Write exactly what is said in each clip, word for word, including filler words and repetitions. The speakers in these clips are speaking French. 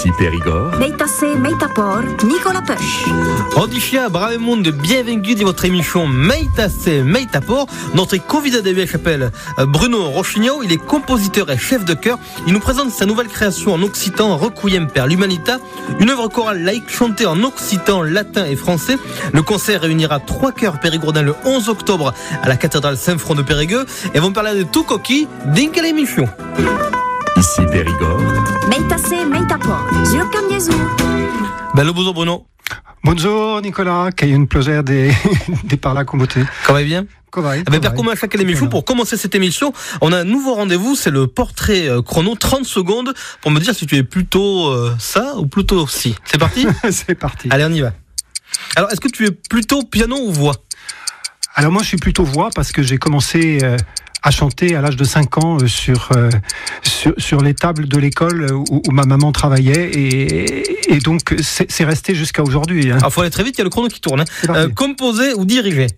Ici Périgord. Meitasse, Meitapor, Nicolas Peuch. Odifia, brave monde, bienvenue dans votre émission Meitasse, Meitapor. Notre convidat de vie s'appelle Bruno Rochignol. Il est compositeur et chef de chœur. Il nous présente sa nouvelle création en occitan, Requiem per l'Humanita, une œuvre chorale laïque chantée en occitan, latin et français. Le concert réunira trois chœurs périgourdins le onze octobre à la cathédrale Saint-Front de Périgueux et vont parler de tout coquille d'inque l'émission. Ici Périgord. Meitasse, Meitapor, sur Camiesu. Bello bonjour Bruno. Bonjour Nicolas, che è un piacere di, di parlare con te. Comment va bien? Comment va? Eh ben, comme à chaque émission, pour commencer cette émission, on a un nouveau rendez-vous, c'est le portrait euh, chrono, trente secondes, pour me dire si tu es plutôt euh, ça ou plutôt si. C'est parti? C'est parti. Allez, on y va. Alors, est-ce que tu es plutôt piano ou voix? Alors moi je suis plutôt voix parce que j'ai commencé euh, à chanter à l'âge de cinq ans euh, sur, euh, sur, sur les tables de l'école où, où ma maman travaillait et, et donc c'est, c'est resté jusqu'à aujourd'hui. Hein. Alors, faut aller très vite, il y a le chrono qui tourne. Hein. Euh, composer ou diriger?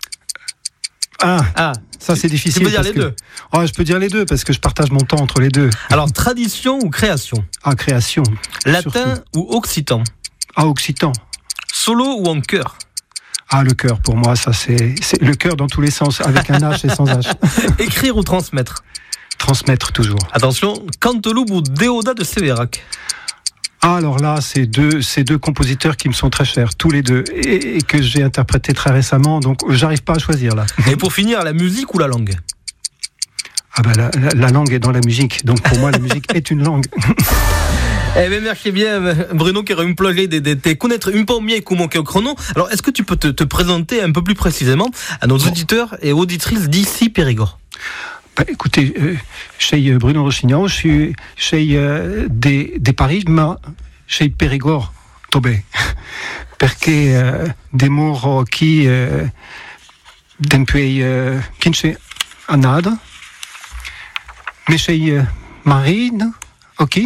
Ah, ah, ça c'est difficile. Tu peux dire les que, deux. Oh, je peux dire les deux parce que je partage mon temps entre les deux. Alors, tradition ou création? Ah, création. Latin surtout. ou occitan? Ah, occitan. Solo ou en chœur? Ah, le cœur, pour moi, ça c'est, c'est le cœur dans tous les sens, avec un H et sans H. Écrire ou transmettre? Transmettre toujours. Attention, Canteloube ou Déodat de Sévérac? Ah, alors là, c'est deux, c'est deux compositeurs qui me sont très chers, tous les deux, et, et que j'ai interprétés très récemment, donc j'arrive pas à choisir là. Et pour finir, la musique ou la langue? Ah ben, la, la, la langue est dans la musique, donc pour moi, la musique est une langue. Eh bien, merci bien, Bruno, qui aurait me plager de, de, de connaître un peu mieux comment qu'est au chrono. Alors, est-ce que tu peux te, te présenter un peu plus précisément à nos auditeurs et auditrices d'ici Périgord? Bah, écoutez, euh, chez Bruno Rochignol, je suis chez euh, des, des Paris, mais chez Périgord, Tobé. Perché euh, des mots qui, euh, depuis euh, Kinche Anad, mais chez euh, Marine, ok.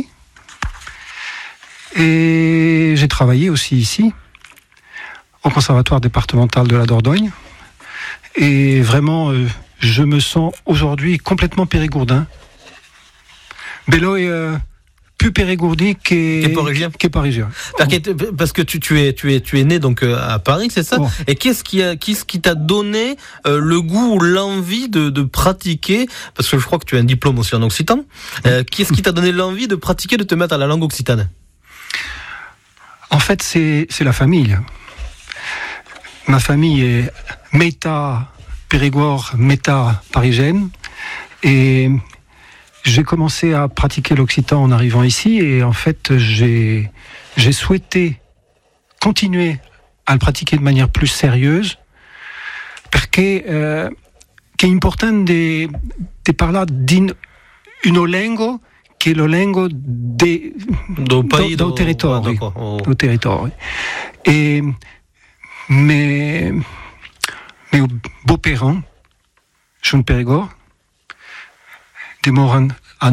Et j'ai travaillé aussi ici, au Conservatoire départemental de la Dordogne. Et vraiment, euh, je me sens aujourd'hui complètement périgourdin. Bello est euh, plus périgourdin qu'est, qu'est parisien. Parce que tu, tu, es, tu, es, tu es né donc à Paris, c'est ça? Oh. Et qu'est-ce qui, a, qu'est-ce qui t'a donné euh, le goût ou l'envie de, de pratiquer, parce que je crois que tu as un diplôme aussi en occitan, euh, qu'est-ce qui t'a donné l'envie de pratiquer, de te mettre à la langue occitane? En fait, c'est, c'est la famille. Ma famille est méta Périgord, méta parisienne. Et j'ai commencé à pratiquer l'occitan en arrivant ici. Et en fait, j'ai, j'ai souhaité continuer à le pratiquer de manière plus sérieuse. Parce que euh, c'est important de, de parler d'une langue che è la lingua de, do, do, do territorio, ah, oh. do territorio. Et mes, mes beaux-parents, Jean Périgord, des morts